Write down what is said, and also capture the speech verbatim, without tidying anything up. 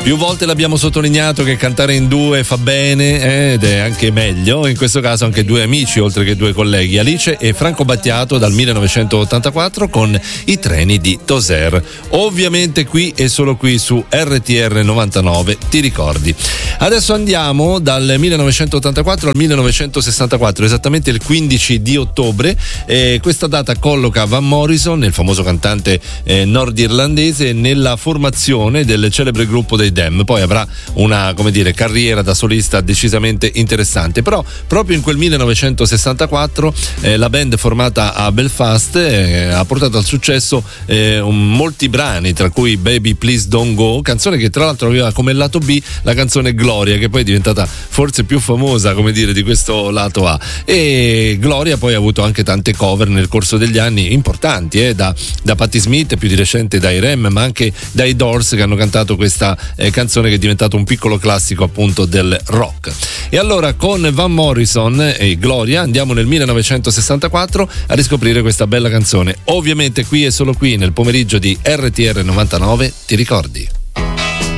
Più volte l'abbiamo sottolineato che cantare in due fa bene eh, ed è anche meglio, in questo caso anche due amici oltre che due colleghi, Alice e Franco Battiato dal millenovecentottantaquattro con I treni di Toser. Ovviamente qui e solo qui su R T R novantanove, ti ricordi. Adesso andiamo dal millenovecentottantaquattro al millenovecentosessantaquattro, esattamente il quindici di ottobre. Eh, questa data colloca Van Morrison, il famoso cantante eh, nordirlandese, nella formazione del celebre gruppo dei Them. Poi avrà una, come dire, carriera da solista decisamente interessante, però proprio in quel millenovecentosessantaquattro eh, la band formata a Belfast eh, ha portato al successo eh, un, molti brani, tra cui Baby Please Don't Go, canzone che tra l'altro aveva come lato B la canzone Gloria, che poi è diventata forse più famosa, come dire, di questo lato A. E Gloria poi ha avuto anche tante cover nel corso degli anni importanti, eh, da, da Patti Smith, più di recente dai Rem, ma anche dai Doors, che hanno cantato questa eh, canzone che è diventato un piccolo classico appunto del rock. E allora con Van Morrison e Gloria andiamo nel millenovecentosessantaquattro a riscoprire questa bella canzone. Ovviamente qui e solo qui nel pomeriggio di R T R novantanove, ti ricordi?